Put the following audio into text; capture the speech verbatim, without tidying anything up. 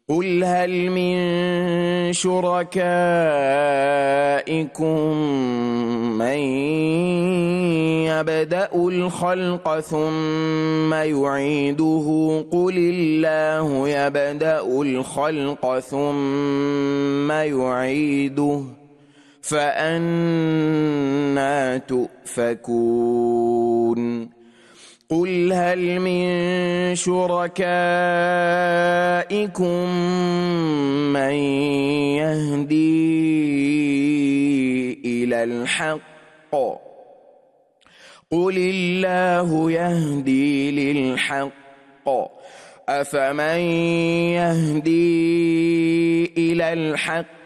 قل هل من شركائكم من يبدأ الخلق ثم يعيده قل الله يبدأ الخلق ثم يعيده فأنى تؤفكون قل هل من شركائكم من يهدي إلى الحق قل الله يهدي للحق أفمن يهدي إلى الحق